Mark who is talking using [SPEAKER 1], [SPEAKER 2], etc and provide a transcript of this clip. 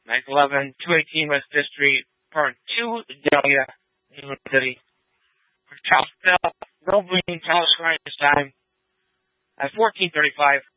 [SPEAKER 1] 911, 218 West Fifth Street, Part 2, Dahlia, New York City. For Charles Bell, no green, Charles Christ time at 14:35.